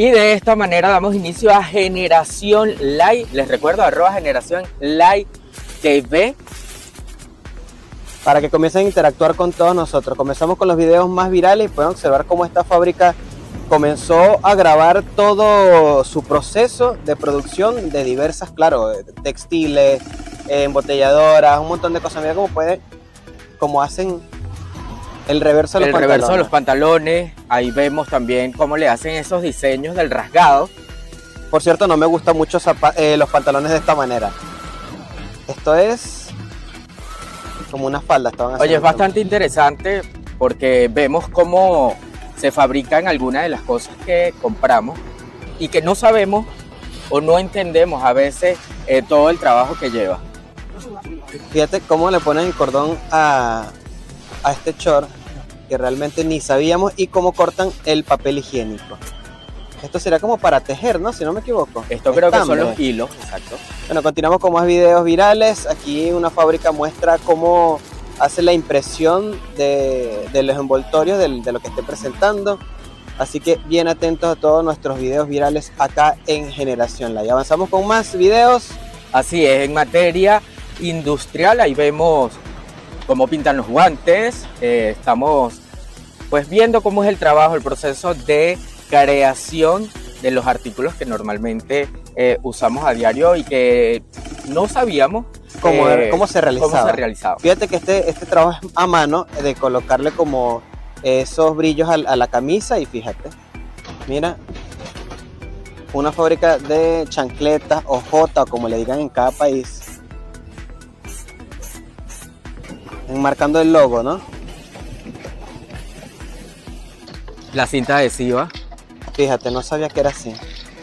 Y de esta manera damos inicio a Generación Live. Les recuerdo, @Generación Live TV. Para que comiencen a interactuar con todos nosotros. Comenzamos con los videos más virales y pueden observar cómo esta fábrica comenzó a grabar todo su proceso de producción de diversas, claro, textiles, embotelladoras, un montón de cosas. Mira cómo hacen el reverso de los pantalones. El reverso de los pantalones. Ahí vemos también cómo le hacen esos diseños del rasgado. Por cierto, no me gustan mucho los pantalones de esta manera. Esto es como una falda. Oye, es bastante interesante porque vemos cómo se fabrican algunas de las cosas que compramos y que no sabemos o no entendemos a veces todo el trabajo que lleva. Fíjate cómo le ponen el cordón a este short que realmente ni sabíamos, y cómo cortan el papel higiénico. Esto será como para tejer, ¿no? Si no me equivoco. Esto creo que son los hilos, exacto. Bueno, continuamos con más videos virales. Aquí una fábrica muestra cómo hace la impresión de los envoltorios de lo que esté presentando. Así que bien atentos a todos nuestros videos virales acá en Generación Live. Avanzamos con más videos. Así es, en materia industrial, ahí vemos cómo pintan los guantes. Estamos pues viendo cómo es el trabajo, el proceso de creación de los artículos que normalmente usamos a diario y que no sabíamos cómo se realizaba. Fíjate que este trabajo es a mano, de colocarle como esos brillos a la camisa, y fíjate, mira, una fábrica de chancletas o jota, como le digan en cada país, enmarcando el logo, ¿no? La cinta adhesiva. Fíjate, no sabía que era así.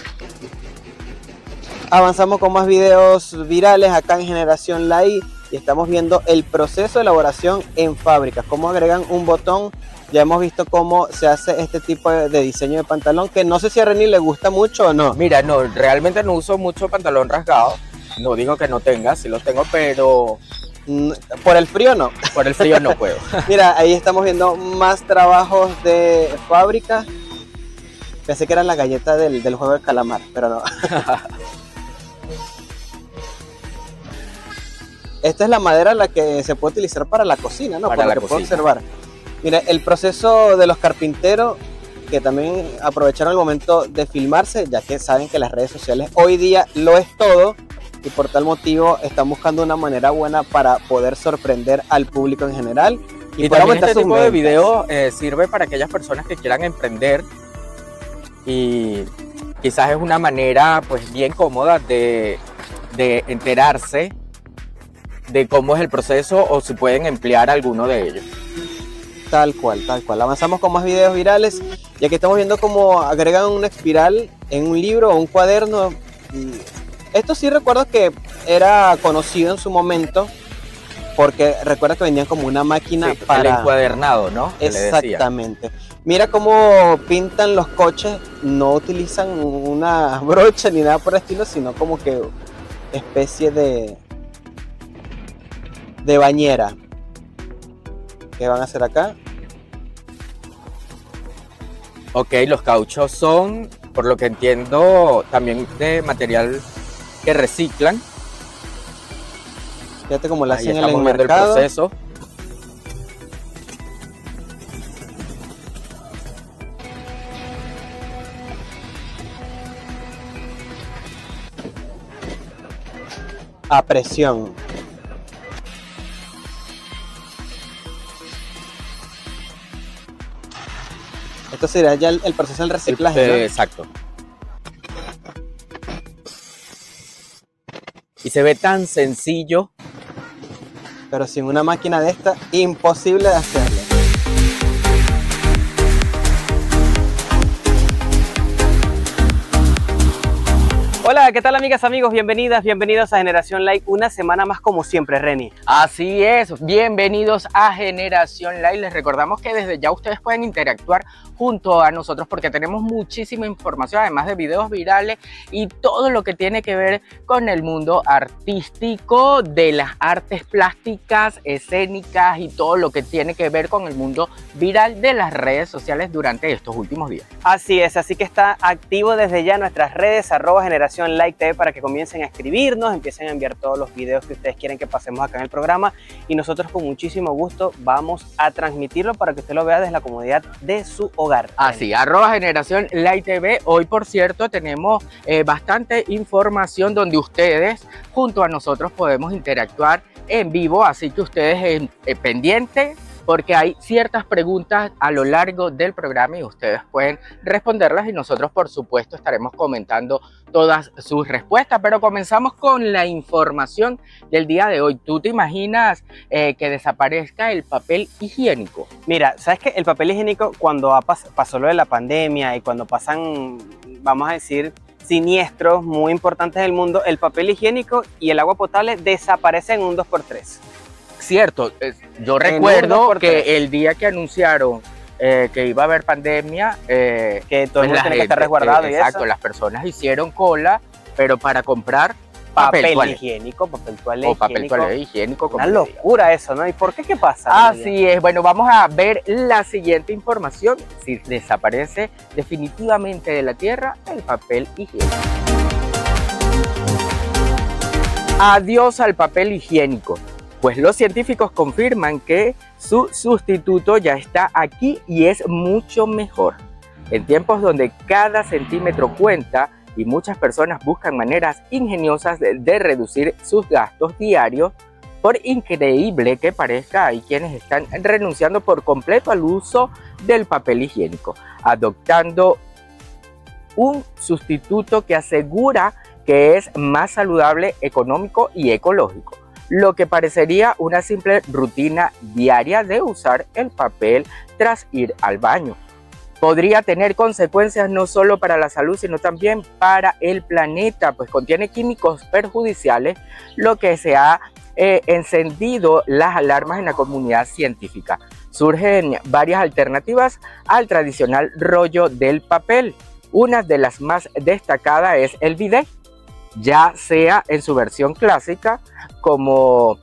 Avanzamos con más videos virales acá en Generación Live y estamos viendo el proceso de elaboración en fábricas, cómo agregan un botón. Ya hemos visto cómo se hace este tipo de diseño de pantalón, que no sé si a Reni le gusta mucho o no. Mira, no, realmente no uso mucho pantalón rasgado. No digo que no tenga, sí los tengo, pero por el frío no. Por el frío no puedo. Mira, ahí estamos viendo más trabajos de fábrica. Pensé que era la galleta del juego del calamar, pero no. Esta es la madera la que se puede utilizar para la cocina, ¿no? Para por lo que puedo observar. Mira, el proceso de los carpinteros, que también aprovecharon el momento de filmarse, ya que saben que las redes sociales hoy día lo es todo, y por tal motivo están buscando una manera buena para poder sorprender al público en general. Y también este tipo de video sirve para aquellas personas que quieran emprender, y quizás es una manera pues bien cómoda de enterarse de cómo es el proceso o si pueden emplear alguno de ellos. Tal cual, tal cual. Avanzamos con más videos virales y aquí estamos viendo cómo agregan una espiral en un libro o un cuaderno. Y esto sí recuerdo que era conocido en su momento, porque recuerda que vendían como una máquina para el encuadernado, ¿no? Exactamente. Mira cómo pintan los coches, no utilizan una brocha ni nada por el estilo, sino como que especie de bañera. ¿Qué van a hacer acá? Ok, los cauchos son, por lo que entiendo, también de material que reciclan. Fíjate cómo lo hacen en el mercado. El proceso. A presión. Esto sería ya el proceso del reciclaje, ¿no? Exacto. Y se ve tan sencillo. Pero sin una máquina de esta, imposible de hacerlo. Hola, ¿qué tal amigas, amigos? Bienvenidas, bienvenidos a Generación Like, una semana más como siempre, Reni. Así es, bienvenidos a Generación Like. Les recordamos que desde ya ustedes pueden interactuar junto a nosotros porque tenemos muchísima información, además de videos virales y todo lo que tiene que ver con el mundo artístico, de las artes plásticas, escénicas y todo lo que tiene que ver con el mundo viral de las redes sociales durante estos últimos días. Así es, así que está activo desde ya nuestras redes, @Generación Like TV, para que comiencen a escribirnos, empiecen a enviar todos los videos que ustedes quieren que pasemos acá en el programa y nosotros con muchísimo gusto vamos a transmitirlo para que usted lo vea desde la comodidad de su hogar. Así, @Generación Like TV. Hoy, por cierto, tenemos bastante información donde ustedes junto a nosotros podemos interactuar en vivo, así que ustedes pendientes, porque hay ciertas preguntas a lo largo del programa y ustedes pueden responderlas y nosotros por supuesto estaremos comentando todas sus respuestas. Pero comenzamos con la información del día de hoy. ¿Tú te imaginas que desaparezca el papel higiénico? Mira, ¿sabes qué? El papel higiénico, cuando pasó lo de la pandemia y cuando pasan, vamos a decir, siniestros muy importantes del mundo, el papel higiénico y el agua potable desaparecen en un 2x3. Cierto, yo recuerdo que el día que anunciaron que iba a haber pandemia, que todo el mundo tiene que estar resguardado y exacto, eso. las personas hicieron cola, pero para comprar papel higiénico, papel toalé higiénico. Una locura eso, ¿no? ¿Y por qué? ¿Qué pasa? Así es. Bueno, vamos a ver la siguiente información. Si desaparece definitivamente de la tierra el papel higiénico. Adiós al papel higiénico. Pues los científicos confirman que su sustituto ya está aquí y es mucho mejor. En tiempos donde cada centímetro cuenta y muchas personas buscan maneras ingeniosas de reducir sus gastos diarios, por increíble que parezca, hay quienes están renunciando por completo al uso del papel higiénico, adoptando un sustituto que asegura que es más saludable, económico y ecológico. Lo que parecería una simple rutina diaria de usar el papel tras ir al baño. Podría tener consecuencias no solo para la salud, sino también para el planeta, pues contiene químicos perjudiciales, lo que se ha encendido las alarmas en la comunidad científica. Surgen varias alternativas al tradicional rollo del papel. Una de las más destacadas es el bidet, ya sea en su versión clásica como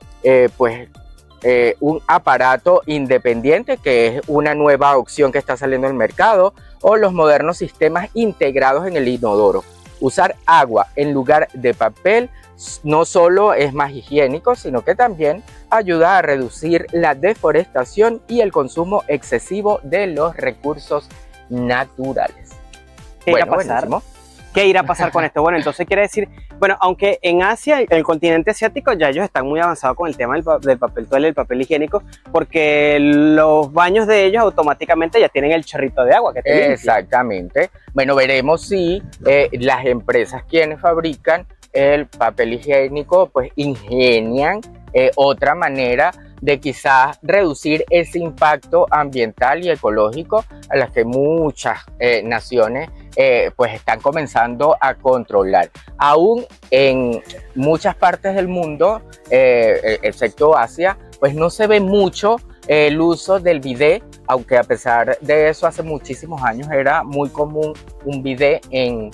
un aparato independiente, que es una nueva opción que está saliendo al mercado, o los modernos sistemas integrados en el inodoro. Usar agua en lugar de papel no solo es más higiénico, sino que también ayuda a reducir la deforestación y el consumo excesivo de los recursos naturales. ¿Qué irá a pasar? ¿Qué irá a pasar con esto? Bueno, entonces quiere decir, bueno, aunque en Asia, en el continente asiático, ya ellos están muy avanzados con el tema del papel toalé, el papel higiénico, porque los baños de ellos automáticamente ya tienen el chorrito de agua que te limpia. Exactamente. Bueno, veremos si las empresas quienes fabrican el papel higiénico pues ingenian otra manera de quizás reducir ese impacto ambiental y ecológico a las que muchas naciones pues están comenzando a controlar. Aún en muchas partes del mundo, excepto Asia, pues no se ve mucho el uso del bidet, aunque a pesar de eso hace muchísimos años era muy común un bidet en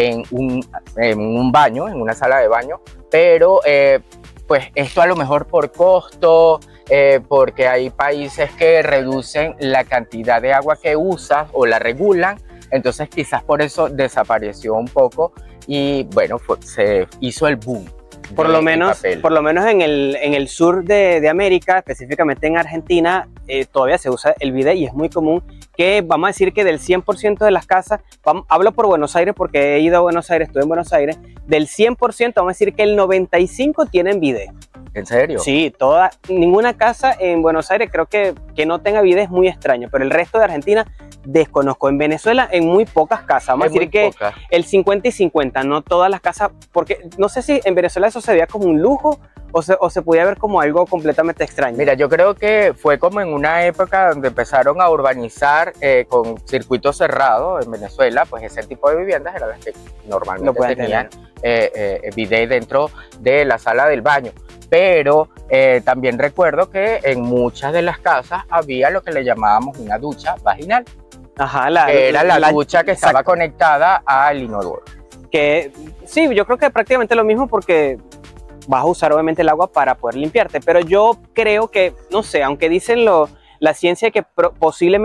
un baño, en una sala de baño, pero pues esto a lo mejor por costo, porque hay países que reducen la cantidad de agua que usas o la regulan, entonces quizás por eso desapareció un poco y bueno, se hizo el boom. Por lo menos en el sur de América, específicamente en Argentina, todavía se usa el bidet y es muy común que, vamos a decir que del 100% de las casas, hablo por Buenos Aires porque he ido a Buenos Aires, estuve en Buenos Aires, del 100% vamos a decir que el 95% tienen bidet. ¿En serio? Sí, ninguna casa en Buenos Aires creo que no tenga bidet es muy extraño, pero el resto de Argentina desconozco. En Venezuela en muy pocas casas, vamos a decir que el 50 y 50, no todas las casas, porque no sé si en Venezuela eso se veía como un lujo o se podía ver como algo completamente extraño. Mira, yo creo que fue como en una época donde empezaron a urbanizar con circuitos cerrados en Venezuela, pues ese tipo de viviendas eran las que normalmente tenían bidet dentro de la sala del baño. Pero también recuerdo que en muchas de las casas había lo que le llamábamos una ducha vaginal. Ajá, que era la ducha que estaba conectada al inodoro. Que sí, yo creo que prácticamente lo mismo porque vas a usar obviamente el agua para poder limpiarte, pero yo creo que, no sé, aunque dicen la ciencia que posiblemente